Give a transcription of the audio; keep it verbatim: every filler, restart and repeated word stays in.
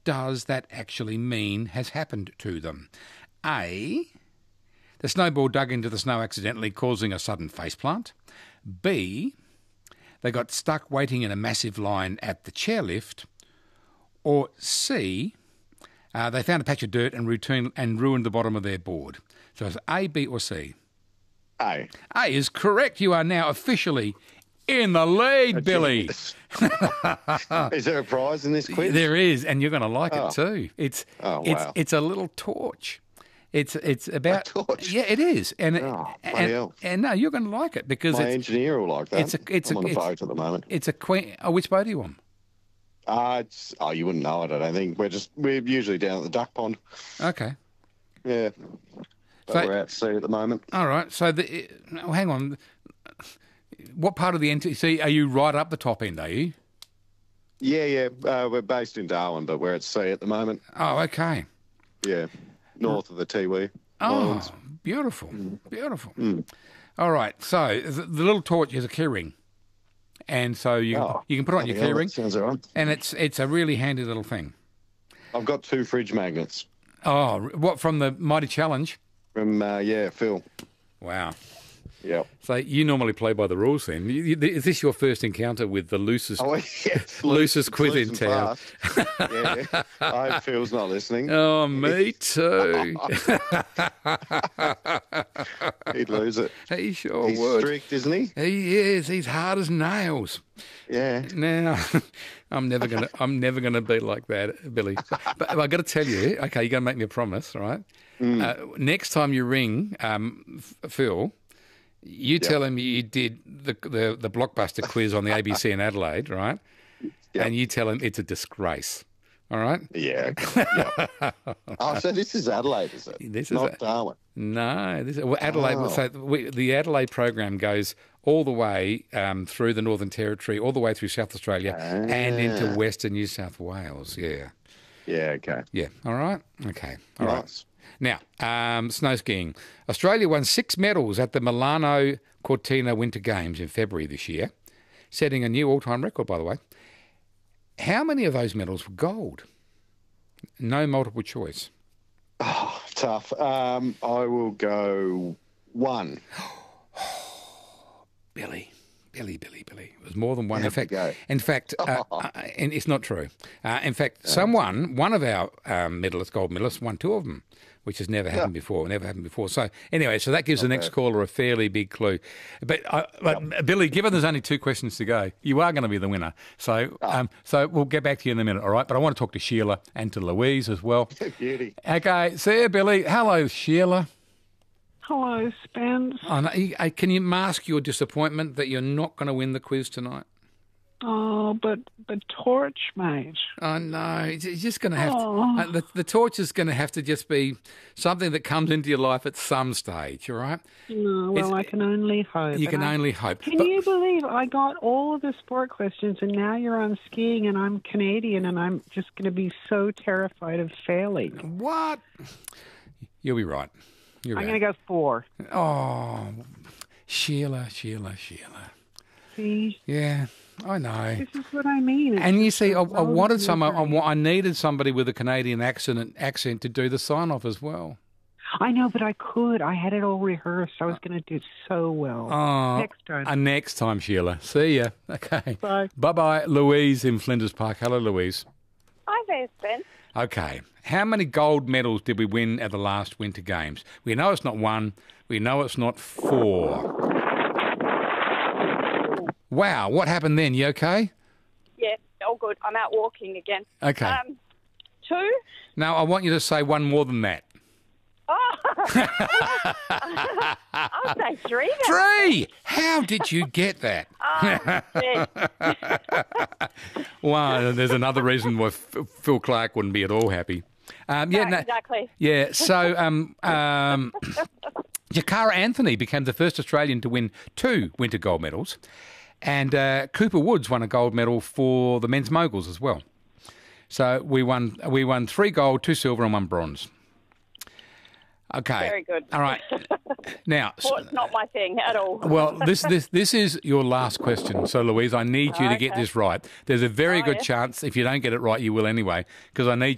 does that actually mean has happened to them? A, the snowball dug into the snow accidentally, causing a sudden faceplant. B, they got stuck waiting in a massive line at the chairlift. Or C, uh, they found a patch of dirt and, routine, and ruined the bottom of their board. So it's A, B or C? A. A is correct. You are now officially in the lead, Billy. Is there a prize in this quiz? There is, and you're going to like Oh. it too. It's Oh, it's wow. it's a little torch. It's it's about A torch? Yeah, it is, and it- Oh, bloody and, hell. and no, you're going to like it because My it's engineer will like that. it's a it's I'm a on a it's, boat at the moment. it's a queen. Oh, which boat are you on? Uh, it's, oh, you wouldn't know it, I don't think. We're just we're usually down at the duck pond. Okay, Yeah. But So- we're out to sea at the moment. all right. So the oh, hang on. What part of the N T C are you right up the top end? Are you? Yeah, yeah. Uh, we're based in Darwin, but we're at sea at the moment. Oh, okay. Yeah. North of the Tiwi. Oh, Islands. beautiful, beautiful. Mm. All right. So the, the little torch is a keyring, and so you Oh, you can put it on your bloody hell, that keyring, sounds all right. and it's it's a really handy little thing. I've got two fridge magnets Oh, what from the Mighty Challenge? from, uh, yeah, Phil. Wow. Yep. So you normally play by the rules then. You- you- Is this your first encounter with the loosest Oh, yeah. it's loosest it's quiz loose in and town? fast. Yeah. I hope Phil's not listening. Oh, me too. He'd lose it. He sure He's would. strict, isn't he? He is. He's hard as nails. Yeah. Now, I'm never gonna. I'm never gonna be like that, Billy. But I got to tell you, okay, you're gonna make me a promise, right? Mm. Uh, next time you ring um, F- Phil, you tell him you did the, the the blockbuster quiz on the A B C in Adelaide, right? Yep. And you tell him it's a disgrace. All right? Yeah. yeah. Oh, so this is Adelaide, is it? This is not a- Darwin. No, this, well, Adelaide. Oh. So we, the Adelaide program goes all the way um, through the Northern Territory, all the way through South Australia, and into Ah. Western New South Wales. Yeah, Yeah, okay. yeah. All right, okay, all right. Nice. Now, um, snow skiing. Australia won six medals at the Milano Cortina Winter Games in February this year, setting a new all-time record. By the way, how many of those medals were gold? No multiple choice. Oh, tough. Um, I will go one. Billy, Billy, Billy, Billy. It was more than one. Have in fact, to go. in fact, uh, uh, and it's not true. Uh, in fact, someone, one of our um, medalists, gold medalists, won two of them, which has never happened before. Never happened before. So anyway, so that gives the next caller a fairly big clue. But, uh, but Billy, given there's only two questions to go, you are going to be the winner. So, um, so we'll get back to you in a minute. All right. But I want to talk to Sheila and to Louise as well. Beauty. Okay. See you, Billy. Hello, Sheila. Hello, Spence. Oh, no, you- uh, can you mask your disappointment that you're not going to win the quiz tonight? Oh, but but torch, mate. Oh, no. It's it's just going to have Oh. to... Uh, the, the torch is going to have to just be something that comes into your life at some stage, all right? No, well, It's- I can only hope. You And can I- only hope. Can But- you believe I got all of the sport questions, and now you're on skiing, and I'm Canadian, and I'm just going to be so terrified of failing. What? You'll be right. You're I'm right. going to go four. Oh, Sheila, Sheila, Sheila. See, Yeah, I know. this is what I mean. It's And you just see, I, a I wanted road someone. I, misery. wa- I needed somebody with a Canadian accent accent to do the sign off as well. I know, but I could. I had it all rehearsed. I was going to do so well. Oh, Next time. Uh, next time, Sheila. See ya. Okay. Bye. Bye bye, Louise in Flinders Park. Hello, Louise. Hi there, Spence. Okay. How many gold medals did we win at the last Winter Games? We know it's not one. We know it's not four. Wow. What happened then? You okay? Yeah, all good. I'm out walking again. Okay. Um, two? Now, I want you to say one more than that. I'll say three then. Three! How did you get that? Oh, shit. Well, there's another reason why F- Phil Clark wouldn't be at all happy. Um, yeah, No, no, exactly. yeah. So, um, um, Jakara Anthony became the first Australian to win two winter gold medals, and uh, Cooper Woods won a gold medal for the men's moguls as well. So we won. We won three gold, two silver, and one bronze. Okay. Very good. All right. Now, s- Sport's not my thing at all. well, this this this is your last question. So, Louise, I need you to get Okay. this right. There's a very Oh, good yes. chance if you don't get it right, you will anyway, because I need